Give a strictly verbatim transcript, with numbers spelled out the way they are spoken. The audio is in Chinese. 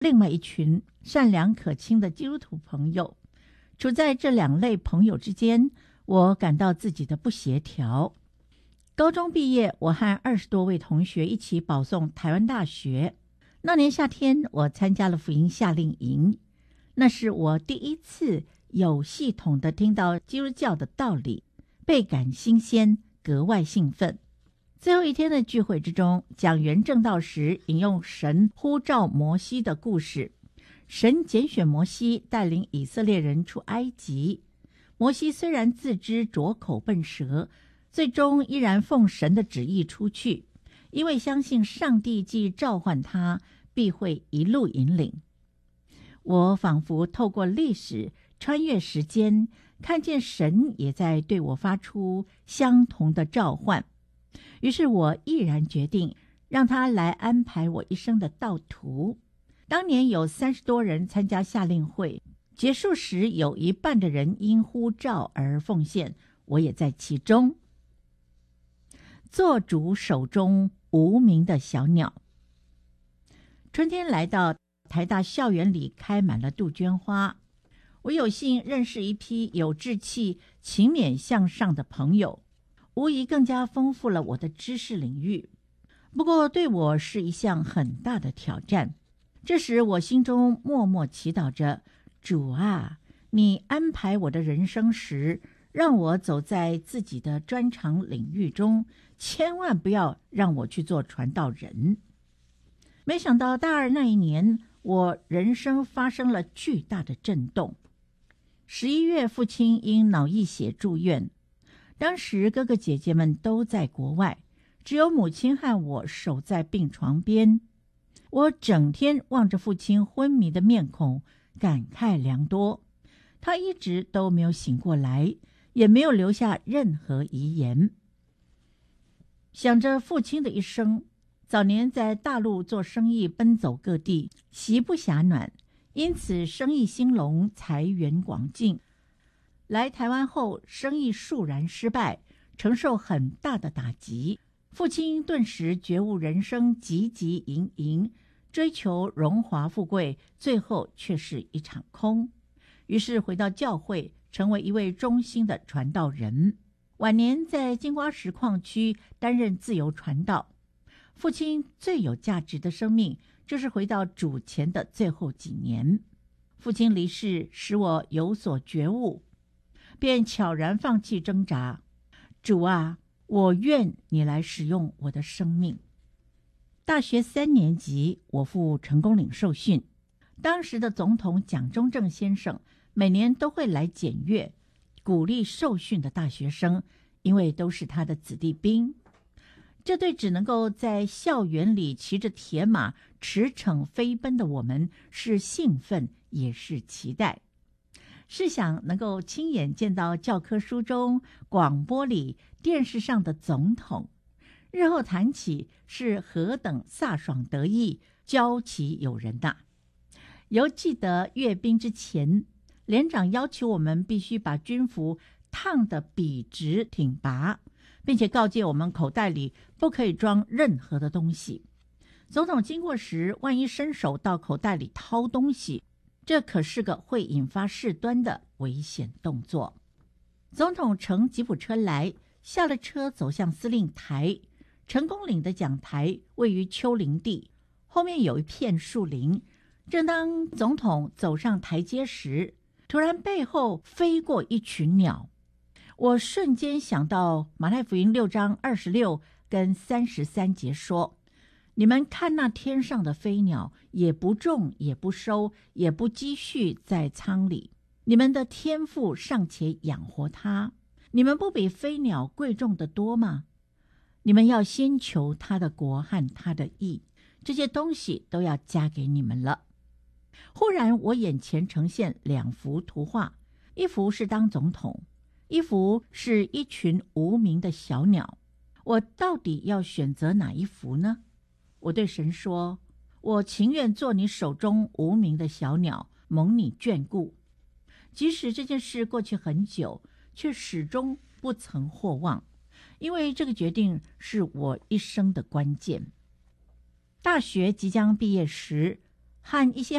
另外一群善良可亲的基督徒朋友。处在这两类朋友之间，我感到自己的不协调。高中毕业，我和二十多位同学一起保送台湾大学。那年夏天，我参加了福音夏令营，那是我第一次有系统的听到基督教的道理，倍感新鲜，格外兴奋。最后一天的聚会之中，讲员正道时引用神呼召摩西的故事。神拣选摩西带领以色列人出埃及，摩西虽然自知拙口笨舌，最终依然奉神的旨意出去，因为相信上帝既召唤他，必会一路引领。我仿佛透过历史穿越时间，看见神也在对我发出相同的召唤，于是我毅然决定让他来安排我一生的道途。当年有三十多人参加夏令会，结束时有一半的人因呼召而奉献，我也在其中。做主手中无名的小鸟。春天来到，台大校园里开满了杜鹃花，我有幸认识一批有志气、勤勉向上的朋友，无疑更加丰富了我的知识领域。不过对我是一项很大的挑战。这时我心中默默祈祷着，主啊，你安排我的人生时，让我走在自己的专长领域中，千万不要让我去做传道人。没想到大二那一年，我人生发生了巨大的震动。十一月，父亲因脑溢血住院，当时哥哥姐姐们都在国外，只有母亲和我守在病床边。我整天望着父亲昏迷的面孔，感慨良多。他一直都没有醒过来，也没有留下任何遗言。想着父亲的一生，早年在大陆做生意，奔走各地，席不暇暖，因此生意兴隆，财源广进。来台湾后，生意倏然失败，承受很大的打击。父亲顿时觉悟人生汲汲营营，追求荣华富贵，最后却是一场空。于是回到教会，成为一位忠心的传道人。晚年在金瓜石矿区担任自由传道。父亲最有价值的生命，就是回到主前的最后几年。父亲离世，使我有所觉悟，便悄然放弃挣扎。主啊，我愿你来使用我的生命。大学三年级，我赴成功岭受训。当时的总统蒋中正先生每年都会来检阅，鼓励受训的大学生，因为都是他的子弟兵。这对只能够在校园里骑着铁马驰骋飞奔的我们是兴奋，也是期待。试想能够亲眼见到教科书中、广播里、电视上的总统，日后谈起是何等飒爽得意、交其友人呐、啊！犹记得阅兵之前，连长要求我们必须把军服烫得笔直挺拔，并且告诫我们口袋里不可以装任何的东西。总统经过时，万一伸手到口袋里掏东西，这可是个会引发事端的危险动作。总统乘吉普车来，下了车走向司令台。成功岭的讲台位于丘陵地，后面有一片树林。正当总统走上台阶时，突然背后飞过一群鸟。我瞬间想到马太福音六章二十六跟三十三节说，你们看那天上的飞鸟，也不种也不收也不积蓄在仓里，你们的天父尚且养活它，你们不比飞鸟贵重得多吗？你们要先求他的国和他的义，这些东西都要加给你们了。忽然我眼前呈现两幅图画，一幅是当总统，一幅是一群无名的小鸟。我到底要选择哪一幅呢？我对神说，我情愿做你手中无名的小鸟，蒙你眷顾。即使这件事过去很久，却始终不曾获望，因为这个决定是我一生的关键。大学即将毕业时， 和一些